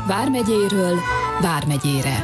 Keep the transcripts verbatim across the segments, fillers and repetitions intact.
Vármegyéről Vármegyére.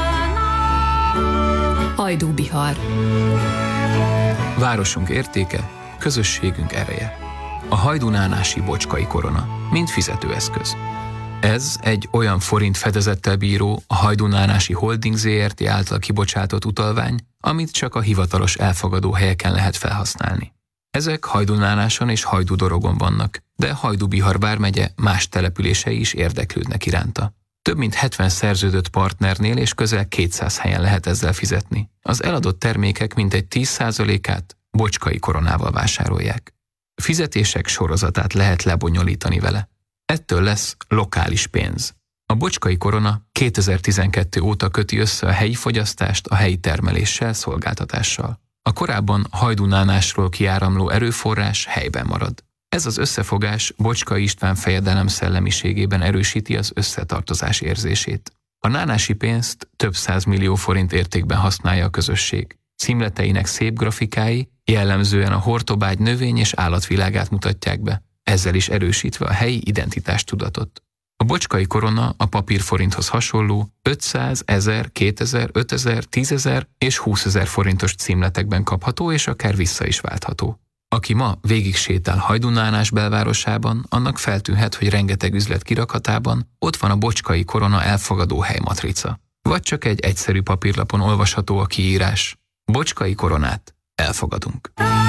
Hajdú-Bihar. Városunk értéke, közösségünk ereje. A hajdúnánási bocskai korona, mint fizetőeszköz. Ez egy olyan forint fedezettel bíró, a Hajdúnánási Holding zé er té által kibocsátott utalvány, amit csak a hivatalos elfogadó helyeken lehet felhasználni. Ezek Hajdúnánáson és Hajdú-Dorogon vannak, de Hajdú-Bihar vármegye más települései is érdeklődnek iránta. Több mint hetven szerződött partnernél és közel kétszáz helyen lehet ezzel fizetni. Az eladott termékek mintegy tíz százalékát bocskai koronával vásárolják. Fizetések sorozatát lehet lebonyolítani vele. Ettől lesz lokális pénz. A bocskai korona kétezer-tizenkettő óta köti össze a helyi fogyasztást a helyi termeléssel, szolgáltatással. A korábban hajdúnánásról kiáramló erőforrás helyben marad. Ez az összefogás Bocskai István fejedelem szellemiségében erősíti az összetartozás érzését. A nánási pénzt több százmillió forint értékben használja a közösség. Címleteinek szép grafikái jellemzően a Hortobágy növény- és állatvilágát mutatják be, ezzel is erősítve a helyi identitástudatot. A bocskai korona a papírforinthoz hasonló ötszáz, ezer, kétezer, ötezer, tízezer és húszezer forintos címletekben kapható és akár vissza is váltható. Aki ma végig sétál Hajdúnánás belvárosában, annak feltűnhet, hogy rengeteg üzlet kirakatában ott van a bocskai korona elfogadó helymatrica. Vagy csak egy egyszerű papírlapon olvasható a kiírás: Bocskai koronát elfogadunk.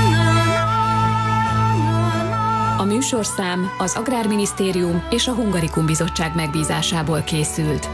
A műsorszám az Agrárminisztérium és a Hungarikum Bizottság megbízásából készült.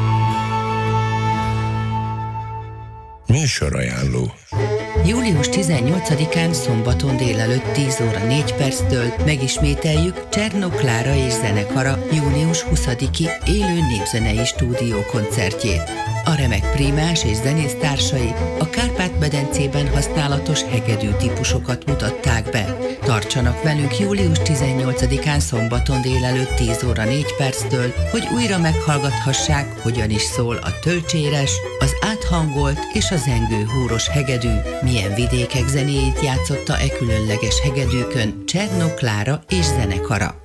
Műsorajánló. július tizennyolcadikán szombaton délelőtt tíz óra négy perctől megismételjük Csernó Klára és zenekara június huszadiki élő népzenei stúdió koncertjét. A remek prímás és zenésztársai a Kárpát-medencében használatos hegedű típusokat mutatták be. Tartsanak velünk július tizennyolcadikán szombaton délelőtt tíz óra négy perctől, hogy újra meghallgathassák, hogyan is szól a tölcséres, az áthangolt és a zengő húros hegedű, milyen vidékek zenéjét játszotta e különleges hegedűkön Csernó Klára és zenekara.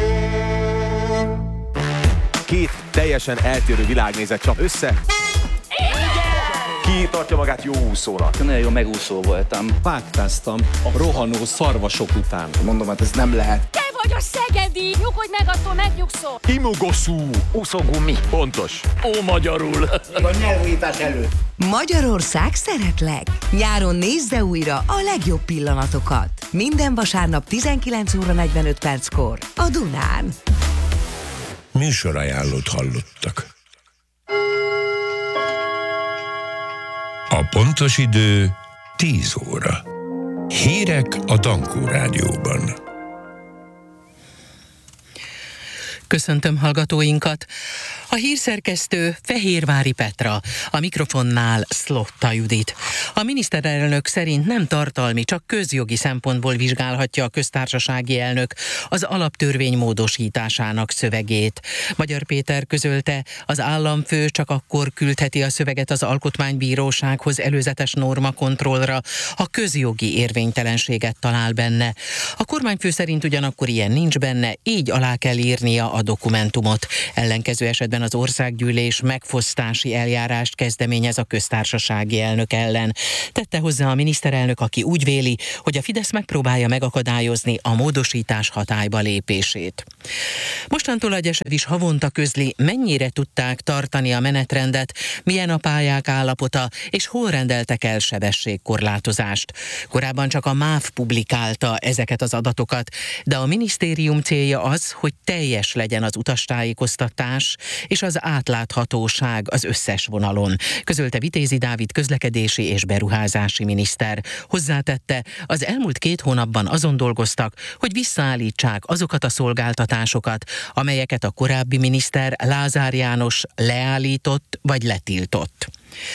Két teljesen eltérő világnézet csap össze. Ki tartja magát jó úszónak? Nagyon jó megúszó voltam. Páktáztam a rohanó szarvasok után. Mondom, hát ez nem lehet. Te vagy a szegedi! Nyugodj meg, attól megnyugszol! Imogoszú! Úszógumi. Pontos. Ó, magyarul! A nyelvújítás előtt. Magyarország szeretlek! Nyáron nézze újra a legjobb pillanatokat. Minden vasárnap tizenkilenc óra negyvenöt perckor a Dunán. Műsorajánlót hallottak. A pontos idő tíz óra. Hírek a Dankó Rádióban. Köszöntöm hallgatóinkat! A hírszerkesztő Fehérvári Petra, a mikrofonnál Szlotta Judit. A miniszterelnök szerint nem tartalmi, csak közjogi szempontból vizsgálhatja a köztársasági elnök az alaptörvény módosításának szövegét. Magyar Péter közölte, az államfő csak akkor küldheti a szöveget az Alkotmánybírósághoz előzetes normakontrollra, ha közjogi érvénytelenséget talál benne. A kormányfő szerint ugyanakkor ilyen nincs benne, így alá kell írnia a dokumentumot. Ellenkező esetben az országgyűlés megfosztási eljárást kezdeményez a köztársasági elnök ellen. Tette hozzá a miniszterelnök, aki úgy véli, hogy a Fidesz megpróbálja megakadályozni a módosítás hatályba lépését. Mostantól a Gyesed is havonta közli, mennyire tudták tartani a menetrendet, milyen a pályák állapota, és hol rendeltek el sebességkorlátozást. Korábban csak a MÁV publikálta ezeket az adatokat, de a minisztérium célja az, hogy teljes legyen az utastájékoztatás és az átláthatóság az összes vonalon, közölte Vitézi Dávid közlekedési és beruházási miniszter. Hozzátette, az elmúlt két hónapban azon dolgoztak, hogy visszaállítsák azokat a szolgáltatásokat, amelyeket a korábbi miniszter Lázár János leállított vagy letiltott.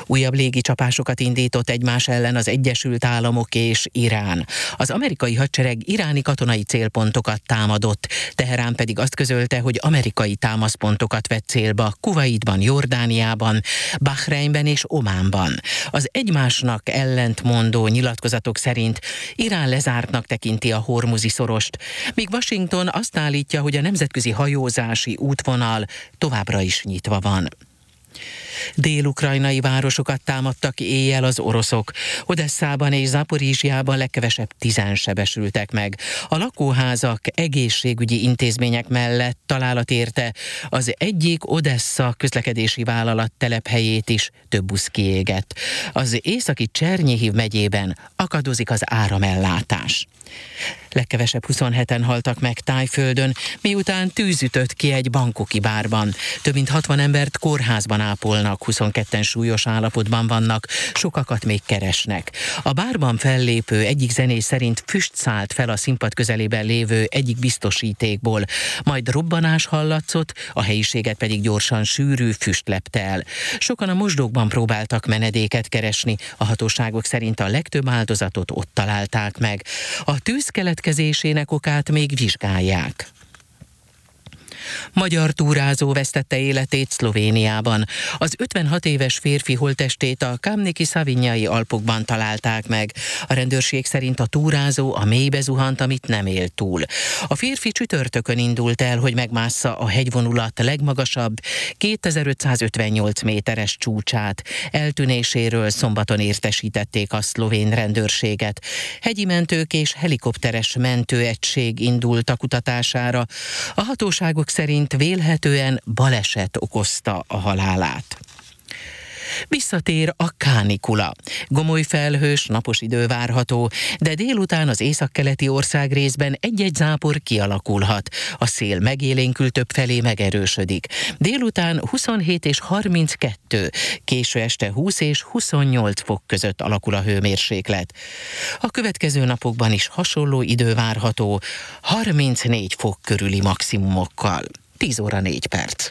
Újabb légicsapásokat indított egymás ellen az Egyesült Államok és Irán. Az amerikai hadsereg iráni katonai célpontokat támadott, Teherán pedig azt közölte, hogy amerikai támaszpontokat vett célba Kuvaitban, Jordániában, Bahreinben és Ománban. Az egymásnak ellentmondó nyilatkozatok szerint Irán lezártnak tekinti a hormuzi szorost, míg Washington azt állítja, hogy a nemzetközi hajózási útvonal továbbra is nyitva van. Dél-ukrajnai városokat támadtak éjjel az oroszok. Odesszában és Zaporizsjában legkevesebb tizen sebesültek meg. A lakóházak, egészségügyi intézmények mellett találat érte az egyik Odessa közlekedési vállalat telephelyét is, több busz kiégett. Az északi Csernyihiv megyében akadozik az áramellátás. Legkevesebb huszonheten haltak meg Tájföldön, miután tűz ütött ki egy bangkoki bárban. Több mint hatvan embert kórházban ápolnak, huszonketten súlyos állapotban vannak, sokakat még keresnek. A bárban fellépő egyik zenész szerint füst szállt fel a színpad közelében lévő egyik biztosítékból, majd robbanás hallatszott, a helyiséget pedig gyorsan sűrű füst lepte el. Sokan a mosdókban próbáltak menedéket keresni, a hatóságok szerint a legtöbb áldozatot ott találták meg. A tűz keletkezésének okát még vizsgálják. Magyar túrázó vesztette életét Szlovéniában. Az ötvenhat éves férfi holttestét a Kamniki-Savignai Alpokban találták meg. A rendőrség szerint a túrázó a mélybe zuhant, amit nem élt túl. A férfi csütörtökön indult el, hogy megmássza a hegyvonulat legmagasabb kétezer-ötszázötvennyolc méteres csúcsát. Eltűnéséről szombaton értesítették a szlovén rendőrséget. Hegyi mentők és helikopteres mentőegység indult a kutatására. A hatóságok szerint vélhetően baleset okozta a halálát. Visszatér a kánikula. Gomoly felhős, napos idő várható, de délután az északkeleti ország részben egy-egy zápor kialakulhat. A szél megélénkül többfelé megerősödik. Délután huszonhét és harminckettő, késő este húsz és huszonnyolc fok között alakul a hőmérséklet. A következő napokban is hasonló idő várható, harmincnégy fok körüli maximumokkal. tíz óra négy perc.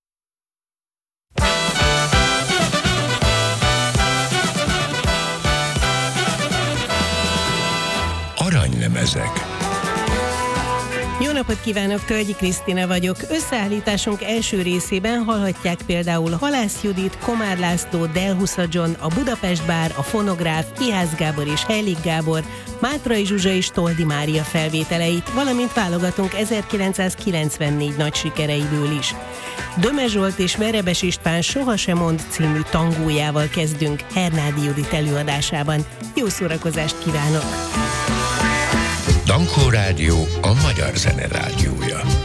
Aranylemezek. Jó napot kívánok, Tölgyi Krisztina vagyok. Összeállításunk első részében hallhatják például Halász Judit, Komár László, Delhusza John, a Budapest Bár, a Fonográf, Ihász Gábor és Heilig Gábor, Mátrai Zsuzsa és Toldi Mária felvételeit, valamint válogatunk ezerkilencszázkilencvennégy nagy sikereiből is. Döme Zsolt és Verebes István Sohasem mond című tangójával kezdünk Hernádi Judit előadásában. Jó szórakozást kívánok! Dankó Rádió, a magyar zene rádiója.